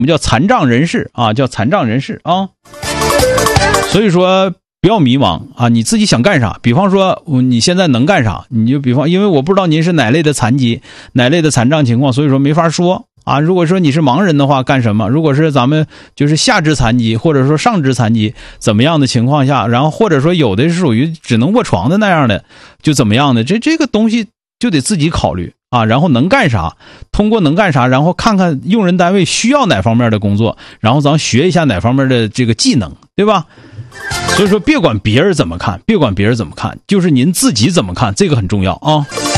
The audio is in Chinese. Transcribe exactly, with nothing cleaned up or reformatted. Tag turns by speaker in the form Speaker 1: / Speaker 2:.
Speaker 1: 我们叫残障人士啊，叫残障人士啊。所以说不要迷茫啊，你自己想干啥？比方说你现在能干啥，你就比方，因为我不知道您是哪类的残疾，哪类的残障情况，所以说没法说啊。如果说你是盲人的话，干什么？如果是咱们就是下肢残疾，或者说上肢残疾，怎么样的情况下，然后或者说有的是属于只能卧床的那样的，就怎么样的，这这个东西就得自己考虑啊。然后能干啥，通过能干啥，然后看看用人单位需要哪方面的工作，然后咱学一下哪方面的这个技能，对吧？所以说别管别人怎么看，别管别人怎么看，就是您自己怎么看，这个很重要啊。